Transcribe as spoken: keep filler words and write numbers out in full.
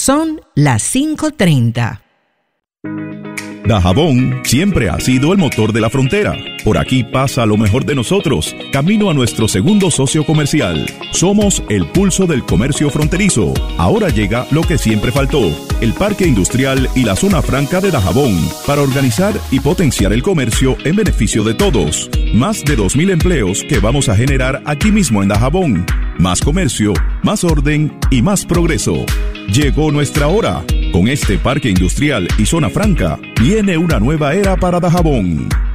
Son las cinco treinta. Dajabón siempre ha sido el motor de la frontera. Por aquí pasa lo mejor de nosotros, camino a nuestro segundo socio comercial. Somos el pulso del comercio fronterizo. Ahora llega lo que siempre faltó, el parque industrial y la zona franca de Dajabón, para organizar y potenciar el comercio en beneficio de todos. Más de dos mil empleos que vamos a generar aquí mismo en Dajabón. Más comercio, más orden y más progreso. Llegó nuestra hora. Con este parque industrial y zona franca, viene una nueva era para Dajabón.